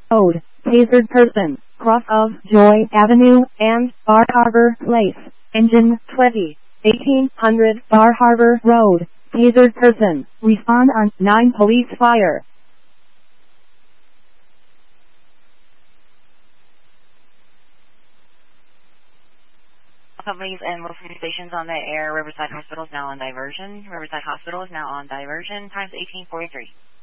Road, tasered person, cross of Joy Avenue and Bar Harbor Place. Engine 20, 1800 Bar Harbor Road, tasered person, respond on 9 police fire. Companies and most stations on the air. Riverside Hospital is now on diversion. Riverside Hospital is now on diversion. Times 1843.